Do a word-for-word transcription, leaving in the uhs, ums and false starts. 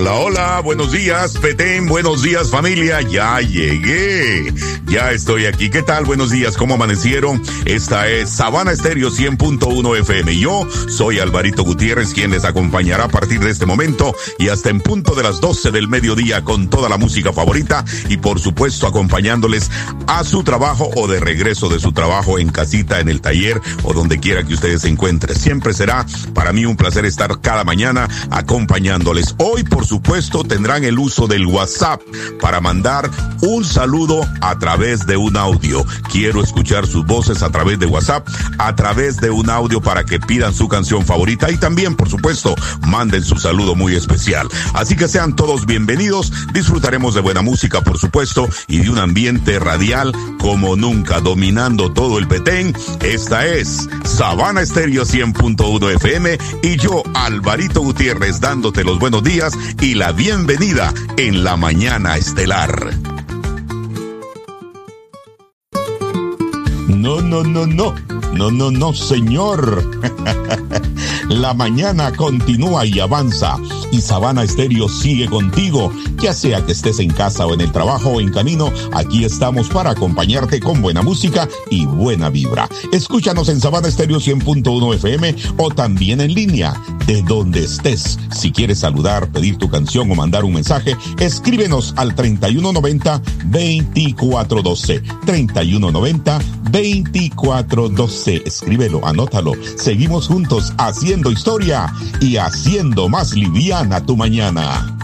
Hola, hola, buenos días, Petén, buenos días, familia, ya llegué, ya estoy aquí. ¿Qué tal? Buenos días, ¿cómo amanecieron? Esta es Sabana Estéreo cien punto uno F M. Yo soy Alvarito Gutiérrez, quien les acompañará a partir de este momento y hasta en punto de las doce del mediodía con toda la música favorita y por supuesto acompañándoles a su trabajo o de regreso de su trabajo en casita, en el taller o donde quiera que ustedes se encuentren. Siempre será para mí un placer estar cada mañana acompañándoles. Hoy, por supuesto, tendrán el uso del WhatsApp para mandar un saludo a través de un audio. Quiero escuchar sus voces a través de WhatsApp, a través de un audio para que pidan su canción favorita y también, por supuesto, manden su saludo muy especial. Así que sean todos bienvenidos. Disfrutaremos de buena música, por supuesto, y de un ambiente radial como nunca, dominando todo el Petén. Esta es Sabana Estéreo cien punto uno F M y yo, Alvarito Gutiérrez, dándote los buenos días y la bienvenida en la mañana estelar. No, no, no, no, no, no, no, señor. La mañana continúa y avanza y Sabana Estéreo sigue contigo, ya sea que estés en casa o en el trabajo o en camino. Aquí estamos para acompañarte con buena música y buena vibra. Escúchanos en Sabana Estéreo cien punto uno F M o también en línea, de donde estés. Si quieres saludar, pedir tu canción o mandar un mensaje, escríbenos al treinta y uno noventa, veinticuatro doce. treinta y uno noventa, veinticuatro doce. Escríbelo, anótalo. Seguimos juntos haciendo historia y haciendo más liviana tu mañana.